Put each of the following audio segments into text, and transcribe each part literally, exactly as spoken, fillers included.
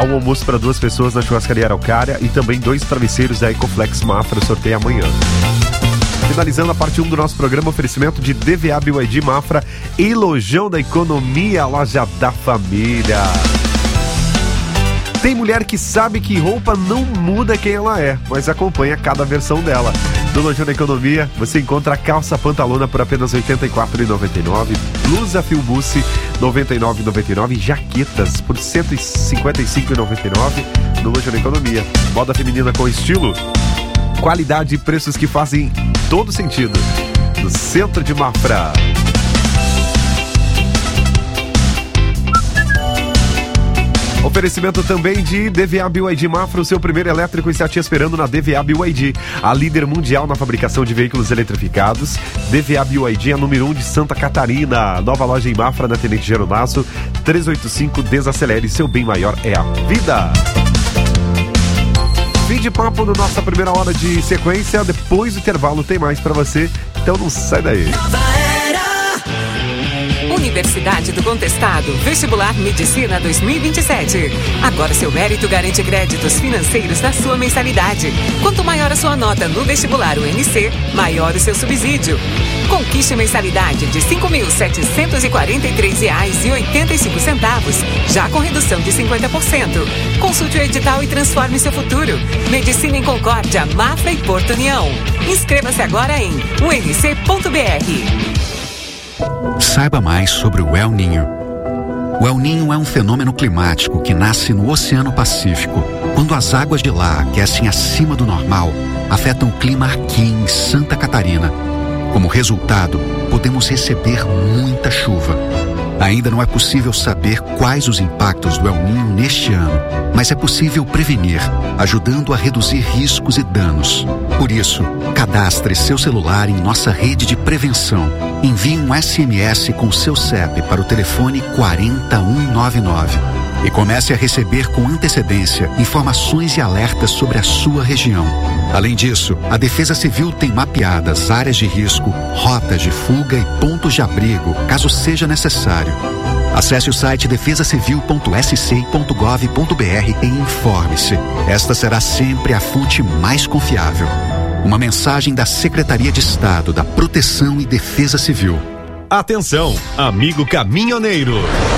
ao almoço para duas pessoas na churrascaria Araucária e também dois travesseiros da Ecoflex Mafra, sorteio amanhã. Finalizando a parte um do nosso programa, oferecimento de D V A B Y D Mafra e Lojão da Economia, a loja da família. Tem mulher que sabe que roupa não muda quem ela é, mas acompanha cada versão dela. No Lojão da Economia, você encontra a calça pantalona por apenas oitenta e quatro reais e noventa e nove centavos, blusa fio mousse noventa e nove reais e noventa e nove centavos, jaquetas por cento e cinquenta e cinco reais e noventa e nove centavos no Lojão da Economia. Moda feminina com estilo, qualidade e preços que fazem todo sentido. No centro de Mafra. Oferecimento também de D V A B Y D Mafra, o seu primeiro elétrico está te esperando na D V A B Y D, a líder mundial na fabricação de veículos eletrificados. D V A B Y D é a número um de Santa Catarina. Nova loja em Mafra, na Tenente Geronasso, trezentos e oitenta e cinco. Desacelere, seu bem maior é a vida. Fim de papo na nossa primeira hora de sequência. Depois do intervalo tem mais pra você, então não sai daí. Universidade do Contestado, Vestibular Medicina dois mil e vinte e sete. Agora seu mérito garante créditos financeiros na sua mensalidade. Quanto maior a sua nota no vestibular U N C, maior o seu subsídio. Conquiste mensalidade de cinco mil setecentos e quarenta e três reais e oitenta e cinco centavos, já com redução de cinquenta por cento. Consulte o edital e transforme seu futuro. Medicina em Concórdia, Mafra e Porto União. Inscreva-se agora em u n c ponto b r. Saiba mais sobre o El Niño. O El Niño é um fenômeno climático que nasce no Oceano Pacífico. Quando as águas de lá aquecem acima do normal, afetam o clima aqui em Santa Catarina. Como resultado, podemos receber muita chuva. Ainda não é possível saber quais os impactos do El Niño neste ano, mas é possível prevenir, ajudando a reduzir riscos e danos. Por isso, cadastre seu celular em nossa rede de prevenção. Envie um S M S com seu C E P para o telefone quatro zero um nove nove e comece a receber com antecedência informações e alertas sobre a sua região. Além disso, a Defesa Civil tem mapeadas áreas de risco, rotas de fuga e pontos de abrigo, caso seja necessário. Acesse o site defesa civil ponto s c ponto gov ponto b r e informe-se. Esta será sempre a fonte mais confiável. Uma mensagem da Secretaria de Estado da Proteção e Defesa Civil. Atenção, amigo caminhoneiro!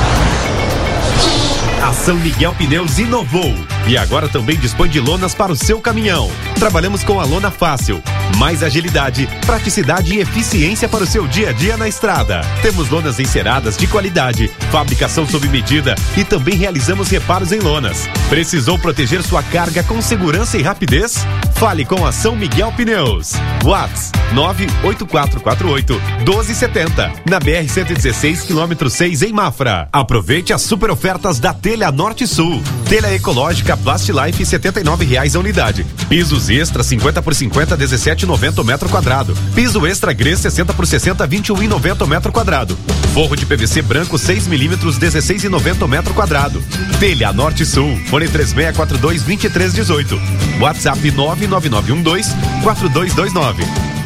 A São Miguel Pneus inovou e agora também dispõe de lonas para o seu caminhão. Trabalhamos com a lona fácil, mais agilidade, praticidade e eficiência para o seu dia a dia na estrada. Temos lonas enceradas de qualidade, fabricação sob medida e também realizamos reparos em lonas. Precisou proteger sua carga com segurança e rapidez? Fale com a São Miguel Pneus. WhatsApp nove oito quatro quatro oito um dois sete zero, na B R cento e dezesseis, quilômetro seis, em Mafra. Aproveite as super ofertas da Telha Norte Sul. Telha ecológica Plastilife, setenta e nove reais a unidade. Pisos extra cinquenta por cinquenta, dezessete reais e noventa centavos metro quadrado. Piso extra Gre sessenta por sessenta, vinte e um reais e noventa centavos metro quadrado. Forro de P V C branco seis milímetros, dezesseis reais e noventa centavos metro quadrado. Telha Norte Sul. Fone três seis quatro dois, dois três um oito. WhatsApp nove nove nove um dois quatro dois dois nove.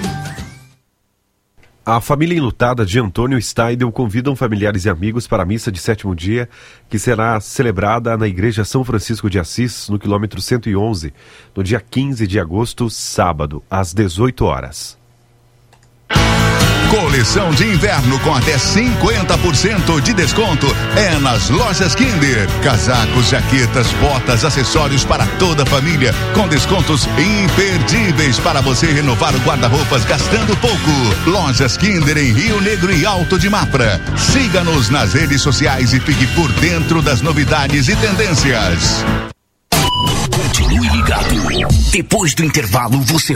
A família enlutada de Antônio Steidel convidam familiares e amigos para a missa de sétimo dia, que será celebrada na Igreja São Francisco de Assis, no quilômetro cento e onze, no dia quinze de agosto, sábado, às dezoito horas. Coleção de inverno com até cinquenta por cento de desconto é nas lojas Kinder. Casacos, jaquetas, botas, acessórios para toda a família, com descontos imperdíveis para você renovar o guarda-roupas gastando pouco. Lojas Kinder em Rio Negro e Alto de Mafra. Siga-nos nas redes sociais e fique por dentro das novidades e tendências. Continue ligado. Depois do intervalo você